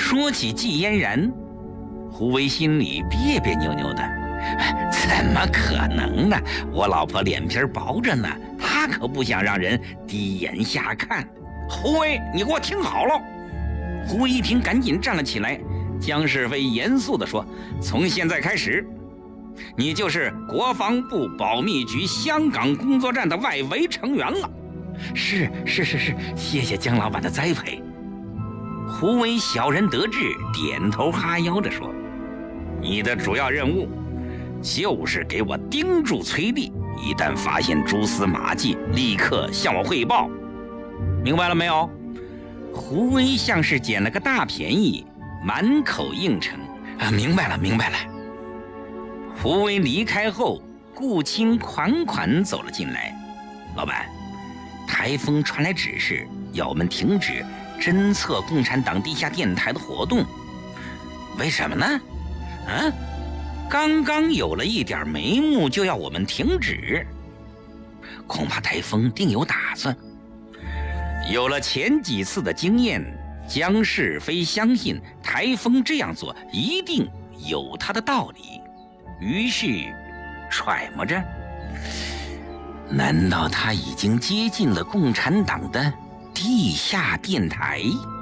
说起季嫣然，胡威心里别别扭扭的。怎么可能呢？我老婆脸皮薄着呢，她可不想让人低眼下看。胡威，你给我听好了！胡威一听，赶紧站了起来。姜世飞严肃地说：“从现在开始，你就是国防部保密局香港工作站的外围成员了。”是，谢谢姜老板的栽培。胡威小人得志，点头哈腰着说：“你的主要任务就是给我盯住崔丽，一旦发现蛛丝马迹，立刻向我汇报，明白了没有？”胡威像是捡了个大便宜，满口应承：“明白了。”胡威离开后，顾青款款走了进来：“老板，台风传来指示，要我们停止侦测共产党地下电台的活动。为什么呢？刚刚有了一点眉目，就要我们停止，恐怕台风定有打算。有了前几次的经验，姜世飞相信台风这样做一定有他的道理，于是揣摩着，难道他已经接近了共产党的地下电台？